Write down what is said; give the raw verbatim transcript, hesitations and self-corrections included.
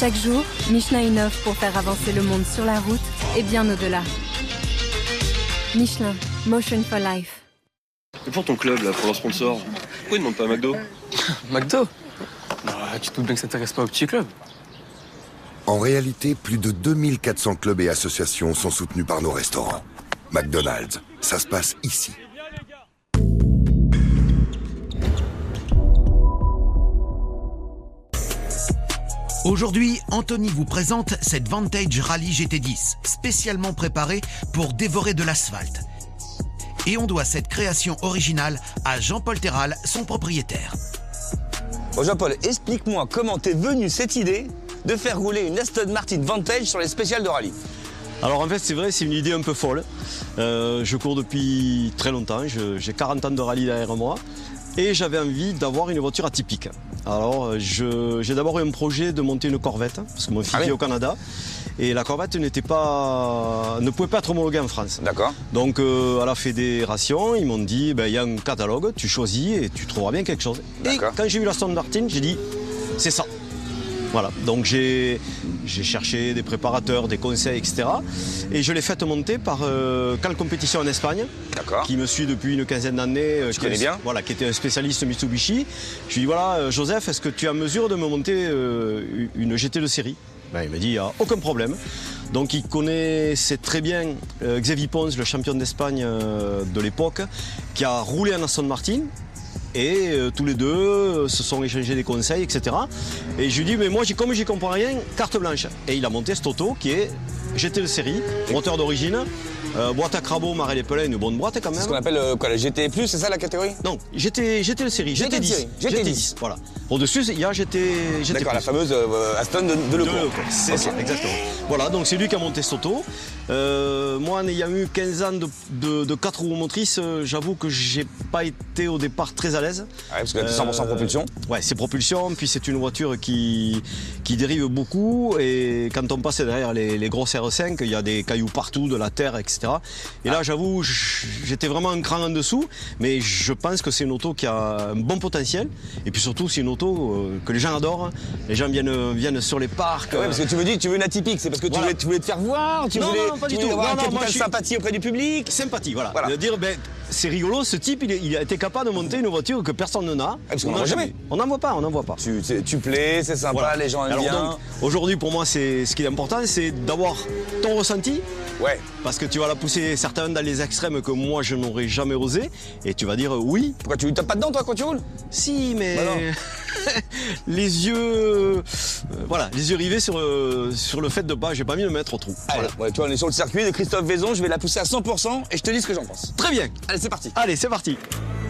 Chaque jour, Michelin innove pour faire avancer le monde sur la route et bien au-delà. Michelin, Motion for Life. Et pour ton club, là, pour leur sponsor, pourquoi ils demandent pas McDo? McDo? Bah, tu te doutes bien que ça t'intéresse pas au petit club. En réalité, plus de deux mille quatre cents clubs et associations sont soutenus par nos restaurants. McDonald's, ça se passe ici. Aujourd'hui, Anthony vous présente cette Vantage Rally G T dix, spécialement préparée pour dévorer de l'asphalte. Et on doit cette création originale à Jean-Paul Terral, son propriétaire. Bon Jean-Paul, explique-moi comment t'es venu cette idée de faire rouler une Aston Martin Vantage sur les spéciales de rallye. Alors en fait c'est vrai, c'est une idée un peu folle. Euh, je cours depuis très longtemps, j'ai quarante ans de rallye derrière moi et j'avais envie d'avoir une voiture atypique. Alors j'ai d'abord eu un projet de monter une Corvette, parce que mon fils ah oui. vit au Canada. Et la Corvette n'était pas, ne pouvait pas être homologuée en France. D'accord. Donc euh, à la fédération, ils m'ont dit, il ben, y a un catalogue, tu choisis et tu trouveras bien quelque chose. Et quand j'ai vu la Aston Martin, j'ai dit, c'est ça. Voilà, donc j'ai cherché des préparateurs, des conseils, et cetera. Et je l'ai faite monter par euh, Cal Competition en Espagne, qui me suit depuis une quinzaine d'années. Je connais bien. Voilà, qui était un spécialiste Mitsubishi. Je lui ai dit, voilà, Joseph, est-ce que tu es en mesure de me monter euh, une G T de série? Ben, il m'a dit, il n'y a aucun problème. Donc il connaissait très bien euh, Xavier Pons, le champion d'Espagne euh, de l'époque, qui a roulé en Aston Martin. Et euh, tous les deux euh, se sont échangés des conseils, et cetera. Et je lui dis, mais moi, comme j'y comprends rien, carte blanche. Et il a monté cette auto qui est G T de série, moteur d'origine, euh, boîte à crabot, Marais les Pelins, une bonne boîte quand même. C'est ce qu'on appelle euh, quoi, la G T plus, c'est ça la catégorie? Non, G T, G T de série, G T dix. G T dix, voilà. Au-dessus, il y a G T. D'accord, la fameuse euh, Aston de, de Leclerc. C'est ça, exactement. Voilà, donc c'est lui qui a monté cette auto. Euh, moi, en ayant eu quinze ans de, de, de quatre roues motrices, euh, j'avoue que j'ai pas été au départ très à l'aise. Ouais, parce que c'est cent pour cent euh, propulsion. Ouais, c'est propulsion, puis c'est une voiture qui, qui dérive beaucoup. Et quand on passe derrière les, les grosses R cinq, il y a des cailloux partout, de la terre, et cetera. Et ah. là, j'avoue, j'étais vraiment un cran en dessous. Mais je pense que c'est une auto qui a un bon potentiel. Et puis surtout, c'est une auto euh, que les gens adorent. Les gens viennent, viennent sur les parcs. Ouais, parce que tu me dis que tu veux une atypique, c'est parce que tu, voilà. voulais, tu voulais te faire voir, tu non, voulais, non, pas tu du voulais tout. avoir non, un non, capital suis... sympathie auprès du public. Sympathie, voilà. voilà. De dire, ben, c'est rigolo, ce type, il, il a été capable de monter une voiture que personne n'en a. Ah, parce qu'on n'en voit jamais. On n'en voit pas, on n'en voit pas. Tu, tu plais, c'est sympa, voilà. Les gens aiment Alors bien. Aujourd'hui, pour moi, c'est ce qui est important, c'est d'avoir ton ressenti. Ouais. Parce que tu vas la pousser certains dans les extrêmes que moi, je n'aurais jamais osé. Et tu vas dire oui. Pourquoi tu tapes pas dedans, toi, quand tu roules? Si, mais... Bah les yeux... Euh, voilà, les yeux rivés sur, euh, sur le fait de pas... J'ai pas mis le mettre au trou. Allez, voilà. Ouais, toi, on est sur le circuit de Christophe Vaison. Je vais la pousser à cent pour cent et je te dis ce que j'en pense. Très bien. Allez, c'est parti. Allez, c'est parti.